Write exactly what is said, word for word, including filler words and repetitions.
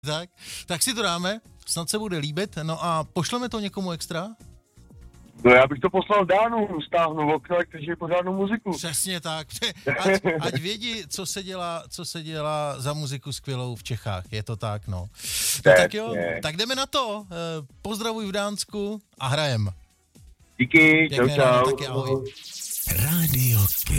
Tak, tak si to dáme, snad se bude líbit, no a pošleme to někomu extra? No já bych to poslal Dánu, stáhnu v okno, takže pořádnou muziku. Přesně tak, ať, ať vědí, co se dělá, co se dělá za muziku skvělou v Čechách, je to tak, no. No tak jo, tak jdeme na to, pozdravuj v Dánsku a hrajem. Díky, čau, Pěkné čau. ráno, taky ahoj. Radio Kid.